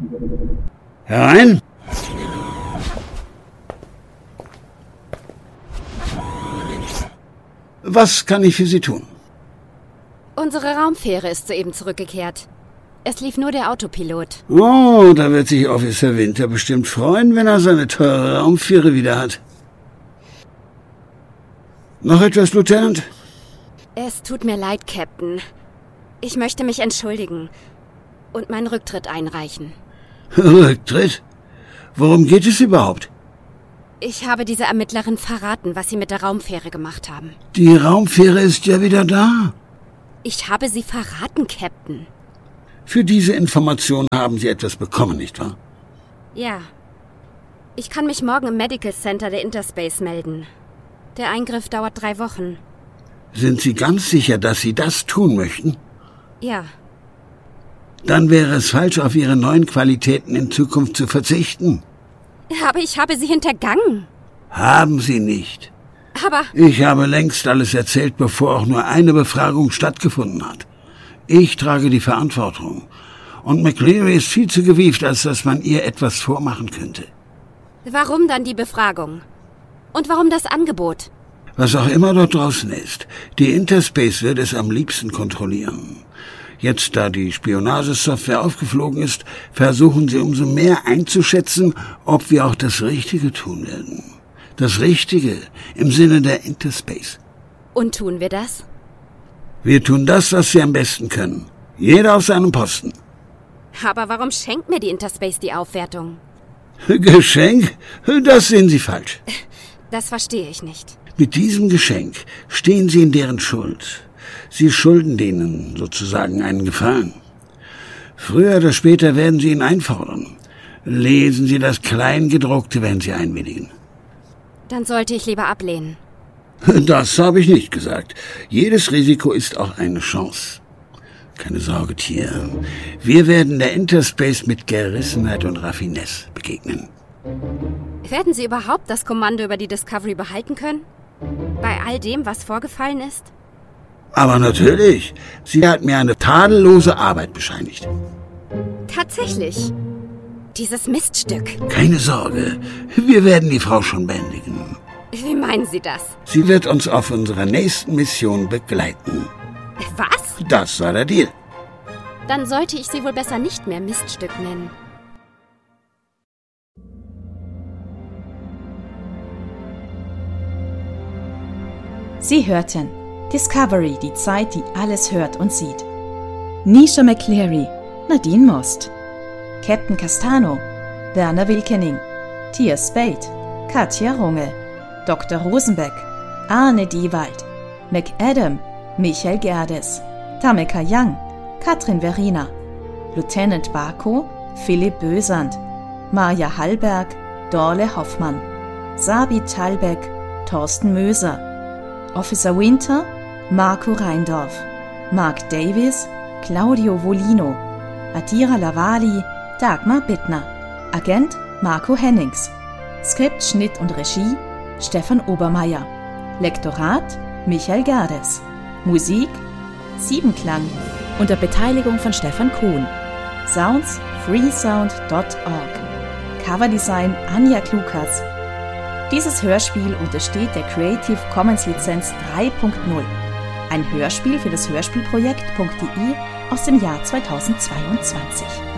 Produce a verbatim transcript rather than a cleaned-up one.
Herein! Was kann ich für Sie tun? Unsere Raumfähre ist soeben zurückgekehrt. Es lief nur der Autopilot. Oh, da wird sich Officer Winter bestimmt freuen, wenn er seine teure Raumfähre wieder hat. Noch etwas, Lieutenant? Es tut mir leid, Captain. Ich möchte mich entschuldigen und meinen Rücktritt einreichen. Rücktritt? Worum geht es überhaupt? Ich habe dieser Ermittlerin verraten, was sie mit der Raumfähre gemacht haben. Die Raumfähre ist ja wieder da. Ich habe sie verraten, Captain. Für diese Information haben Sie etwas bekommen, nicht wahr? Ja. Ich kann mich morgen im Medical Center der Interspace melden. Der Eingriff dauert drei Wochen. Sind Sie ganz sicher, dass Sie das tun möchten? Ja. Dann wäre es falsch, auf Ihre neuen Qualitäten in Zukunft zu verzichten. Aber ich habe sie hintergangen. Haben Sie nicht. Aber... Ich habe längst alles erzählt, bevor auch nur eine Befragung stattgefunden hat. Ich trage die Verantwortung. Und McCleary ist viel zu gewieft, als dass man ihr etwas vormachen könnte. Warum dann die Befragung? Und warum das Angebot? Was auch immer dort draußen ist, die Interspace wird es am liebsten kontrollieren. Jetzt, da die Spionagesoftware aufgeflogen ist, versuchen sie umso mehr einzuschätzen, ob wir auch das Richtige tun werden. Das Richtige im Sinne der Interspace. Und tun wir das? Wir tun das, was wir am besten können. Jeder auf seinem Posten. Aber warum schenkt mir die Interspace die Aufwertung? Geschenk? Das sehen Sie falsch. Das verstehe ich nicht. Mit diesem Geschenk stehen Sie in deren Schuld. Sie schulden denen sozusagen einen Gefallen. Früher oder später werden Sie ihn einfordern. Lesen Sie das Kleingedruckte, wenn Sie einwilligen. Dann sollte ich lieber ablehnen. Das habe ich nicht gesagt. Jedes Risiko ist auch eine Chance. Keine Sorge, Tier. Wir werden der Interspace mit Gerissenheit und Raffinesse begegnen. Werden Sie überhaupt das Kommando über die Discovery behalten können? Bei all dem, was vorgefallen ist? Aber natürlich. Sie hat mir eine tadellose Arbeit bescheinigt. Tatsächlich. Dieses Miststück. Keine Sorge. Wir werden die Frau schon bändigen. Wie meinen Sie das? Sie wird uns auf unserer nächsten Mission begleiten. Was? Das war der Deal. Dann sollte ich sie wohl besser nicht mehr Miststück nennen. Sie hörten Discovery, die Zeit, die alles hört und sieht. Nisha McCleary, Nadine Most. Captain Castano, Werner Wilkening. Tia Spade, Katja Runge. Doktor Rosenbeck, Arne Diewald. McAdam, Michael Gerdes. Tameka Young, Katrin Verina. Lieutenant Barko, Philipp Bösand. Maja Hallberg, Dorle Hoffmann. Sabi Talbeck, Thorsten Möser. Officer Winter, Marco Reindorf. Mark Davis, Claudio Volino. Adira Lavali, Dagmar Bittner. Agent Marco Hennings. Skript, Schnitt und Regie Stefan Obermeier. Lektorat Michael Gerdes. Musik Siebenklang unter Beteiligung von Stefan Kuhn. Sounds freesound punkt org. Coverdesign Anja Klukas. Dieses Hörspiel untersteht der Creative Commons Lizenz drei punkt null. Ein Hörspiel für das Hörspielprojekt.de aus dem Jahr zweitausendzweiundzwanzig.